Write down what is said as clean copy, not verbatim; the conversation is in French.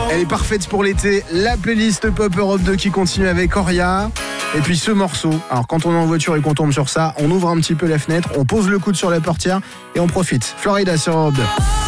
Elle est parfaite pour l'été. La playlist Pop Europe 2 qui continue avec Oria. Et puis ce morceau, alors quand on est en voiture et qu'on tombe sur ça, on ouvre un petit peu la fenêtre, on pose le coude sur la portière et on profite. Florida sur Europe 2.